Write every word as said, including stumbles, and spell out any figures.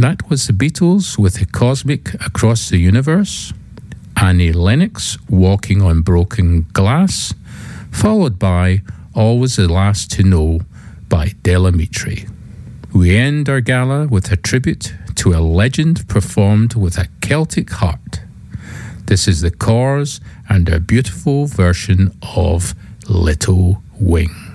That was the Beatles with the Cosmic Across the Universe, Annie Lennox, Walking on Broken Glass, followed by Always the Last to Know by Del Amitri. We end our gala with a tribute to a legend performed with a Celtic heart. This is the Corrs and their beautiful version of Little Wing.